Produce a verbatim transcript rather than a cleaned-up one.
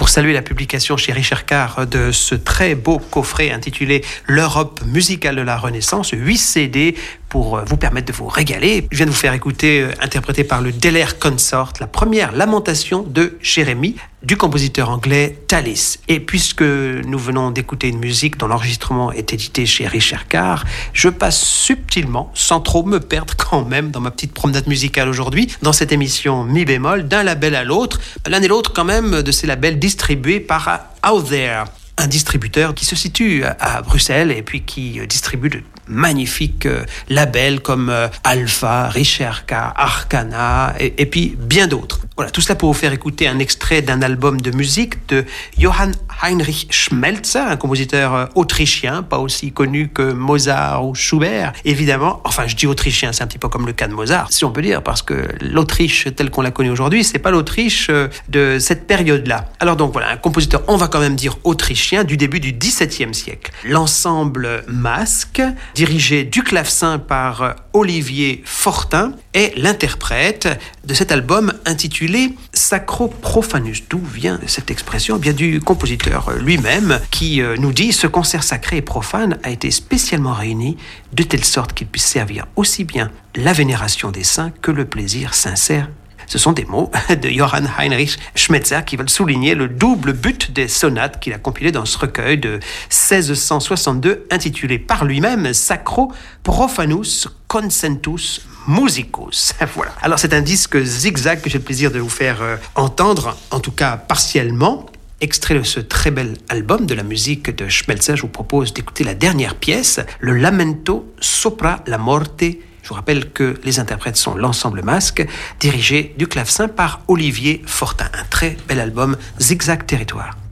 pour saluer la publication chez Richard Carr de ce très beau coffret intitulé L'Europe musicale de la Renaissance, huit C D pour vous permettre de vous régaler. Je viens de vous faire écouter, euh, interprété par le Deller Consort, la première lamentation de Jérémie, du compositeur anglais Tallis. Et puisque nous venons d'écouter une musique dont l'enregistrement est édité chez Richard Carr, je passe subtilement, sans trop me perdre quand même dans ma petite promenade musicale aujourd'hui, dans cette émission Mi bémol, d'un label à l'autre, l'un et l'autre quand même de ces labels distribués par Out There, un distributeur qui se situe à Bruxelles et puis qui distribue de magnifiques labels comme Alpha, Richard Carr, Arcana et, et puis bien d'autres. Voilà, tout cela pour vous faire écouter un extrait d'un album de musique de Johann Heinrich Schmelzer, un compositeur autrichien, pas aussi connu que Mozart ou Schubert, évidemment. Enfin, je dis autrichien, c'est un petit peu comme le cas de Mozart, si on peut dire, parce que l'Autriche telle qu'on la connaît aujourd'hui, c'est pas l'Autriche de cette période-là. Alors donc voilà, un compositeur, on va quand même dire autrichien, du début du dix-septième siècle. L'ensemble Masque, dirigé du clavecin par Olivier Fortin, est l'interprète de cet album intitulé Sacro Profanus. D'où vient cette expression? Bien du compositeur lui-même qui nous dit: ce concert sacré et profane a été spécialement réuni de telle sorte qu'il puisse servir aussi bien la vénération des saints que le plaisir sincère. Ce sont des mots de Johann Heinrich Schmelzer qui veulent souligner le double but des sonates qu'il a compilé dans ce recueil de seize cent soixante-deux intitulé par lui-même Sacro Profanus Concentus Musicus. Voilà. Alors c'est un disque zigzag que j'ai le plaisir de vous faire euh, entendre, en tout cas partiellement. Extrait de ce très bel album de la musique de Schmelzer, je vous propose d'écouter la dernière pièce, le Lamento sopra la morte. Je vous rappelle que les interprètes sont l'ensemble Masque, dirigé du clavecin par Olivier Fortin. Un très bel album, Zigzag Territoire.